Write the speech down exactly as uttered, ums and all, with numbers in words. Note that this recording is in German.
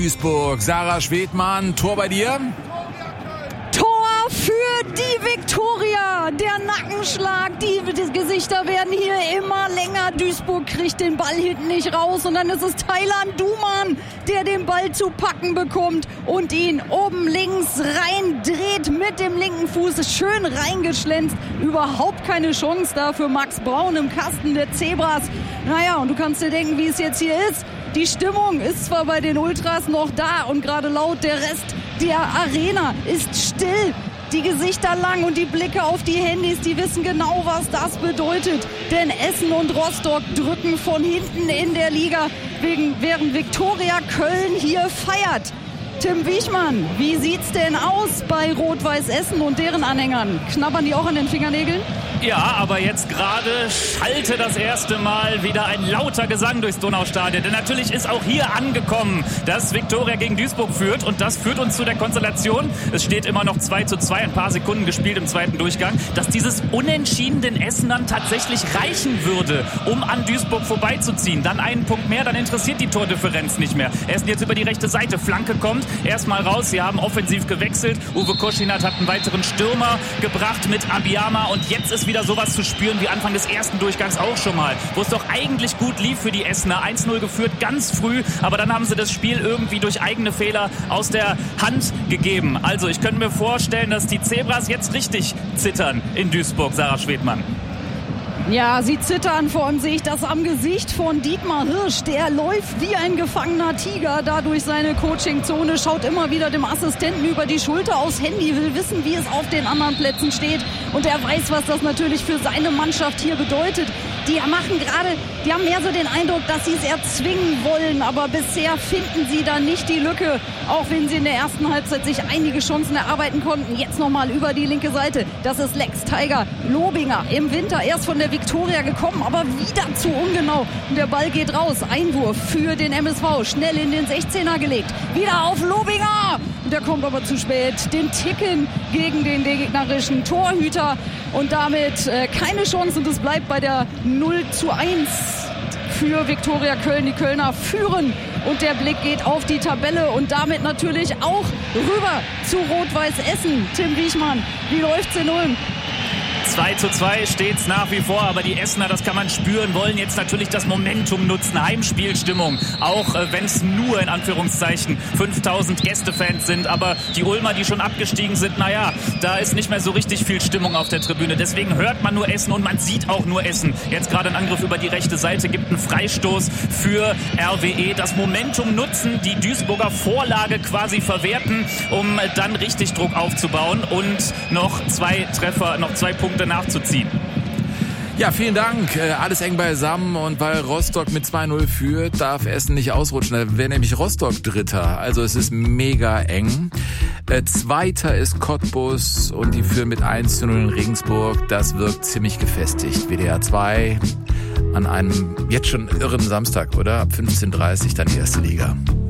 Duisburg, Sarah Schwedmann, Tor bei dir? Tor für die Viktoria. Der Nackenschlag, die, die Gesichter werden hier immer länger. Duisburg kriegt den Ball hinten nicht raus und dann ist es Taylan Duman, der den Ball zu packen bekommt und ihn oben links reindreht mit dem linken Fuß. Schön reingeschlänzt. Überhaupt keine Chance da für Max Braun im Kasten der Zebras. Naja, und du kannst dir denken, wie es jetzt hier ist. Die Stimmung ist zwar bei den Ultras noch da und gerade laut, der Rest der Arena ist still. Die Gesichter lang und die Blicke auf die Handys, die wissen genau, was das bedeutet. Denn Essen und Rostock drücken von hinten in der Liga, wegen, während Viktoria Köln hier feiert. Tim Wiechmann, wie sieht's denn aus bei Rot-Weiß Essen und deren Anhängern? Knabbern die auch an den Fingernägeln? Ja, aber jetzt gerade schallte das erste Mal wieder ein lauter Gesang durchs Donaustadion. Denn natürlich ist auch hier angekommen, dass Viktoria gegen Duisburg führt. Und das führt uns zu der Konstellation, es steht immer noch zwei zu zwei, ein paar Sekunden gespielt im zweiten Durchgang, dass dieses Unentschieden den Essenern tatsächlich reichen würde, um an Duisburg vorbeizuziehen. Dann einen Punkt mehr, dann interessiert die Tordifferenz nicht mehr. Essen jetzt über die rechte Seite, Flanke kommt, erstmal raus, sie haben offensiv gewechselt. Uwe Koschinat hat einen weiteren Stürmer gebracht mit Abiyama und jetzt ist wieder sowas zu spüren wie Anfang des ersten Durchgangs auch schon mal, wo es doch eigentlich gut lief für die Essener. eins null geführt, ganz früh, aber dann haben sie das Spiel irgendwie durch eigene Fehler aus der Hand gegeben. Also ich könnte mir vorstellen, dass die Zebras jetzt richtig zittern in Duisburg, Sarah Schwedmann. Ja, sie zittern, vor allem sehe ich das am Gesicht von Dietmar Hirsch. Der läuft wie ein gefangener Tiger da durch seine Coachingzone, schaut immer wieder dem Assistenten über die Schulter aufs Handy, will wissen, wie es auf den anderen Plätzen steht. Und er weiß, was das natürlich für seine Mannschaft hier bedeutet. Die machen gerade, die haben mehr so den Eindruck, dass sie es erzwingen wollen, aber bisher finden sie da nicht die Lücke, auch wenn sie in der ersten Halbzeit sich einige Chancen erarbeiten konnten. Jetzt nochmal über die linke Seite, das ist Lex Tiger Lobinger, im Winter erst von der Viktoria gekommen, aber wieder zu ungenau und der Ball geht raus. Einwurf für den M S V, schnell in den sechzehner gelegt, wieder auf Lobinger. Der kommt aber zu spät. Den Ticken gegen den gegnerischen Torhüter und damit äh, keine Chance und es bleibt bei der null zu eins für Viktoria Köln. Die Kölner führen und der Blick geht auf die Tabelle und damit natürlich auch rüber zu Rot-Weiß Essen. Tim Wiechmann, wie läuft's in Ulm? zwei zu zwei steht's nach wie vor, aber die Essener, das kann man spüren, wollen jetzt natürlich das Momentum nutzen. Heimspielstimmung, auch äh, wenn es nur in Anführungszeichen fünftausend Gästefans sind, aber die Ulmer, die schon abgestiegen sind, naja, da ist nicht mehr so richtig viel Stimmung auf der Tribüne. Deswegen hört man nur Essen und man sieht auch nur Essen. Jetzt gerade ein Angriff über die rechte Seite, gibt einen Freistoß für R W E. Das Momentum nutzen, die Duisburger Vorlage quasi verwerten, um dann richtig Druck aufzubauen und noch zwei Treffer, noch zwei Punkte nachzuziehen. Ja, vielen Dank. Äh, alles eng beisammen und weil Rostock mit zwei null führt, darf Essen nicht ausrutschen. Da wäre nämlich Rostock Dritter. Also es ist mega eng. Äh, Zweiter ist Cottbus und die führen mit eins zu null in Regensburg. Das wirkt ziemlich gefestigt. W D R zwei an einem jetzt schon irren Samstag, oder? Ab fünfzehn Uhr dreißig dann die erste Liga.